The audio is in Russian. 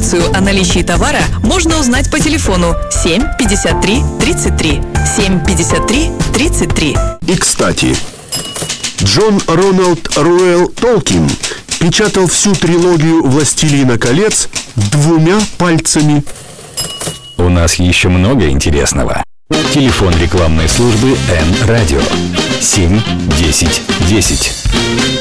Информацию о наличии товара можно узнать по телефону 7 53 33. 7 53 33. И, кстати, Джон Роналд Руэлл Толкин печатал всю трилогию «Властелина колец» 2 пальцами. У нас еще много интересного. Телефон рекламной службы Н-Радио 7 10 10.